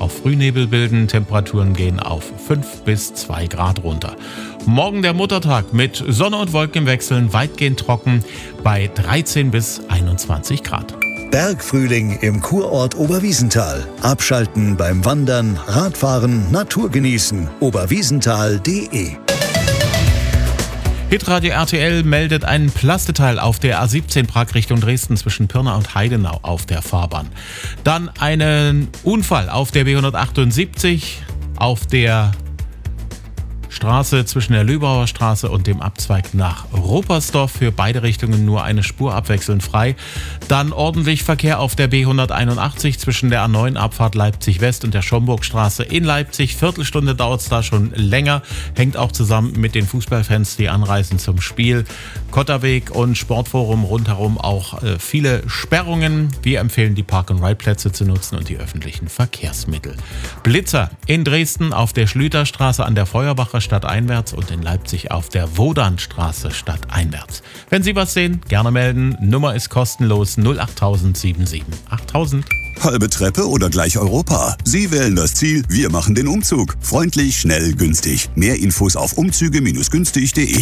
auch Frühnebel bilden. Temperaturen gehen auf 5 bis 2 Grad runter. Morgen der Muttertag mit Sonne und Wolken im Wechseln, weitgehend trocken bei 13 bis 21 Grad. Bergfrühling im Kurort Oberwiesenthal. Abschalten beim Wandern, Radfahren, Natur genießen. oberwiesenthal.de. Hitradio RTL meldet einen Plasteteil auf der A17 Prag Richtung Dresden zwischen Pirna und Heidenau auf der Fahrbahn. Dann einen Unfall auf der B178 auf der Straße zwischen der Lübauer Straße und dem Abzweig nach Ruppersdorf. Für beide Richtungen nur eine Spur abwechselnd frei. Dann ordentlich Verkehr auf der B181 zwischen der A9 Abfahrt Leipzig West und der Schomburgstraße in Leipzig. Viertelstunde dauert es da schon länger. Hängt auch zusammen mit den Fußballfans, die anreisen zum Spiel. Kotterweg und Sportforum rundherum auch viele Sperrungen. Wir empfehlen, die Park-and-Ride-Plätze zu nutzen und die öffentlichen Verkehrsmittel. Blitzer in Dresden auf der Schlüterstraße an der Feuerbacher stadteinwärts und in Leipzig auf der Wodanstraße stadteinwärts. Wenn Sie was sehen, gerne melden. Nummer ist kostenlos 08077 8000. Halbe Treppe oder gleich Europa? Sie wählen das Ziel, wir machen den Umzug. Freundlich, schnell, günstig. Mehr Infos auf umzüge-günstig.de.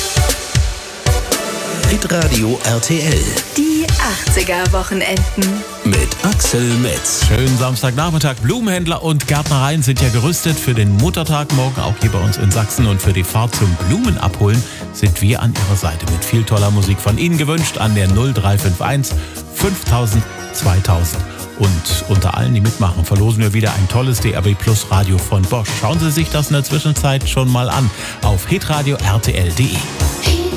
Hitradio RTL. Die 80er-Wochenenden. Mit Axel Metz. Schönen Samstagnachmittag. Blumenhändler und Gärtnereien sind ja gerüstet für den Muttertag morgen, auch hier bei uns in Sachsen. Und für die Fahrt zum Blumenabholen sind wir an Ihrer Seite mit viel toller Musik von Ihnen gewünscht an der 0351 5000 2000. Und unter allen, die mitmachen, verlosen wir wieder ein tolles DAB Plus Radio von Bosch. Schauen Sie sich das in der Zwischenzeit schon mal an auf hitradio rtl.de.